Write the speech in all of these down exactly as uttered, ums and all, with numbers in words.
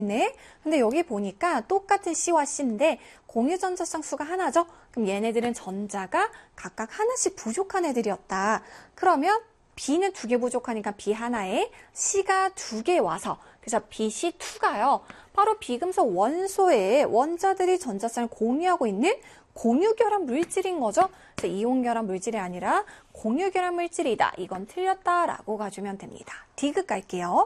네. 근데 여기 보니까 똑같은 C와 C인데 공유 전자쌍 수가 하나죠? 그럼 얘네들은 전자가 각각 하나씩 부족한 애들이었다. 그러면 B는 두 개 부족하니까 B 하나에 C가 두 개 와서 그래서 비 씨 투가요. 바로 비금속 원소에 원자들이 전자쌍을 공유하고 있는 공유결합 물질인 거죠. 그래서 이온결합 물질이 아니라 공유결합 물질이다. 이건 틀렸다라고 가주면 됩니다. 디귿 갈게요.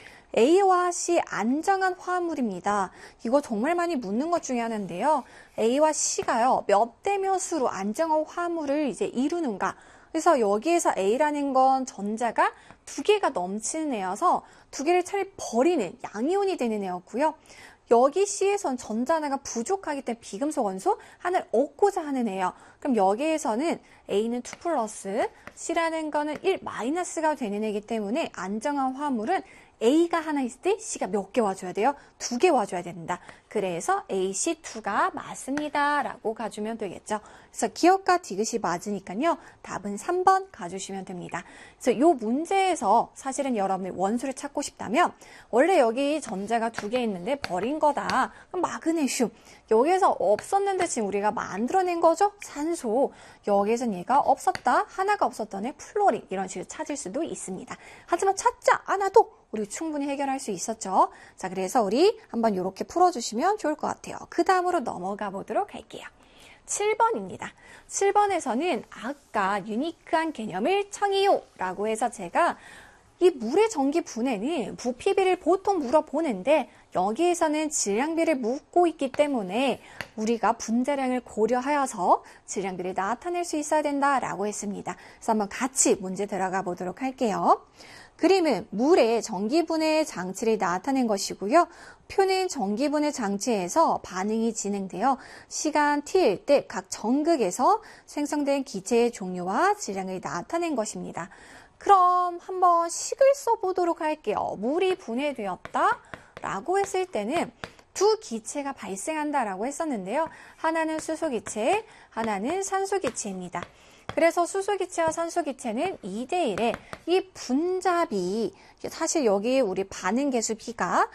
A와 C 안정한 화합물입니다. 이거 정말 많이 묻는 것 중에 하나인데요. A와 C가요. 몇 대 몇으로 안정한 화합물을 이제 이루는가. 그래서 여기에서 A라는 건 전자가 두 개가 넘치는 애여서 두 개를 차라리 버리는 양이온이 되는 애였고요. 여기 C에선 전자 하나가 부족하기 때문에 비금속 원소 하나를 얻고자 하는 애예요. 그럼 여기에서는 A는 투 플러스, C라는 거는 일 마이너스가 되는 애이기 때문에 안정한 화합물은 A가 하나 있을 때 C가 몇 개 와줘야 돼요? 두 개 와줘야 된다. 그래서 에이 씨 투가 맞습니다. 라고 가주면 되겠죠. 그래서 기억과 디귿이 맞으니까요. 답은 삼 번 가주시면 됩니다. 그래서 이 문제에서 사실은 여러분이 원소를 찾고 싶다면 원래 여기 전자가 두 개 있는데 버린 거다. 그럼 마그네슘. 여기에서 없었는데 지금 우리가 만들어낸 거죠? 산소. 여기에선 얘가 없었다. 하나가 없었던 애 플로린. 이런 식으로 찾을 수도 있습니다. 하지만 찾지 않아도 우리 충분히 해결할 수 있었죠. 자, 그래서 우리 한번 이렇게 풀어주시면 좋을 것 같아요. 그 다음으로 넘어가 보도록 할게요. 칠 번입니다. 칠 번에서는 아까 유니크한 개념을 청이요 라고 해서 제가 이 물의 전기 분해는 부피비를 보통 물어보는데 여기에서는 질량비를 묻고 있기 때문에 우리가 분자량을 고려하여서 질량비를 나타낼 수 있어야 된다라고 했습니다. 그래서 한번 같이 문제 들어가 보도록 할게요. 그림은 물의 전기분해 장치를 나타낸 것이고요. 표는 전기분해 장치에서 반응이 진행되어 시간 t일 때 각 전극에서 생성된 기체의 종류와 질량을 나타낸 것입니다. 그럼 한번 식을 써보도록 할게요. 물이 분해되었다 라고 했을 때는 두 기체가 발생한다라고 했었는데요. 하나는 수소기체, 하나는 산소기체입니다. 그래서 수소기체와 산소기체는 이 대 일에 이 분자비, 사실 여기 우리 반응 계수 B가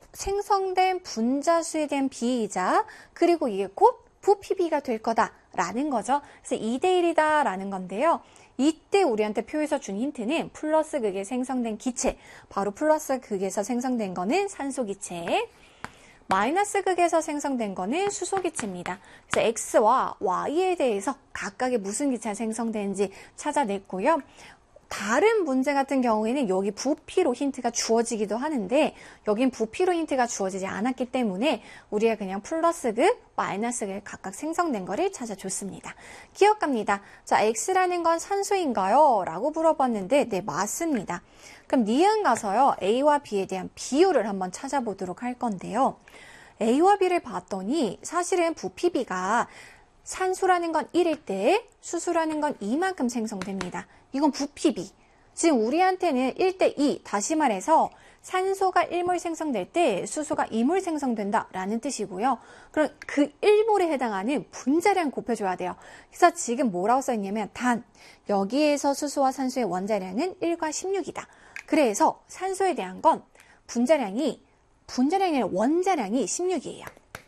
생성된 분자수에 대한 비이자 그리고 이게 곧 부피비가 될 거다라는 거죠. 그래서 이 대 일이다라는 건데요. 이때 우리한테 표에서 준 힌트는 플러스 극에 생성된 기체, 바로 플러스 극에서 생성된 거는 산소기체, 마이너스 극에서 생성된 거는 수소기체입니다. 그래서 X와 Y에 대해서 각각의 무슨 기체가 생성되는지 찾아냈고요. 다른 문제 같은 경우에는 여기 부피로 힌트가 주어지기도 하는데 여긴 부피로 힌트가 주어지지 않았기 때문에 우리가 그냥 플러스 극, 마이너스 극 각각 생성된 거를 찾아줬습니다. 기억합니다. 자, X라는 건 산소인가요? 라고 물어봤는데 네, 맞습니다. 그럼 니은 가서요. A와 B에 대한 비율을 한번 찾아보도록 할 건데요. A와 B를 봤더니 사실은 부피비가 산소라는 건 일일 때 수소라는 건 이만큼 생성됩니다. 이건 부피비. 지금 우리한테는 일 대 이, 다시 말해서 산소가 일 몰 생성될 때 수소가 이 몰 생성된다라는 뜻이고요. 그럼 그 일 몰에 해당하는 분자량 곱해줘야 돼요. 그래서 지금 뭐라고 써있냐면 단, 여기에서 수소와 산소의 원자량은 일과 십육이다. 그래서 산소에 대한 건 분자량이, 분자량이 아니라 원자량이 십육이에요.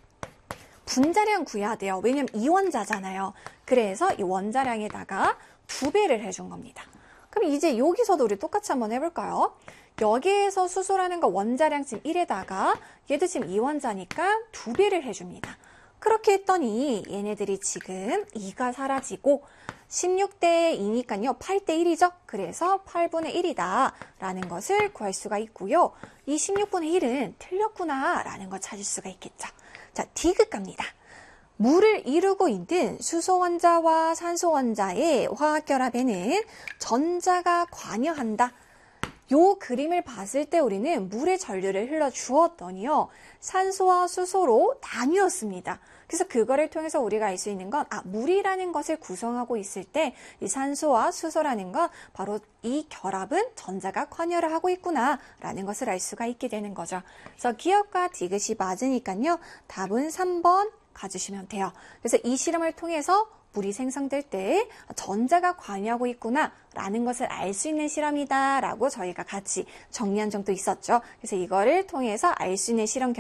분자량 구해야 돼요. 왜냐면 이원자잖아요. 그래서 이 원자량에다가 두 배를 해준 겁니다. 그럼 이제 여기서도 우리 똑같이 한번 해볼까요? 여기에서 수소라는 거 원자량 지금 일에다가 얘도 지금 이원자니까 두 배를 해줍니다. 그렇게 했더니 얘네들이 지금 이가 사라지고 십육 대 이니까요. 팔 대 일이죠. 그래서 팔분의 일이다 라는 것을 구할 수가 있고요. 이 십육분의 일은 틀렸구나 라는 걸 찾을 수가 있겠죠. 자, 디귿 갑니다. 물을 이루고 있는 수소 원자와 산소 원자의 화학결합에는 전자가 관여한다. 요 그림을 봤을 때 우리는 물의 전류를 흘러 주었더니요. 산소와 수소로 나뉘었습니다. 그래서 그거를 통해서 우리가 알 수 있는 건 아, 물이라는 것을 구성하고 있을 때 이 산소와 수소라는 건 바로 이 결합은 전자가 관여를 하고 있구나 라는 것을 알 수가 있게 되는 거죠. 그래서 기억과 디귿이 맞으니까요. 답은 삼 번 가주시면 돼요. 그래서 이 실험을 통해서 물이 생성될 때 전자가 관여하고 있구나 라는 것을 알 수 있는 실험이다 라고 저희가 같이 정리한 적도 있었죠. 그래서 이거를 통해서 알 수 있는 실험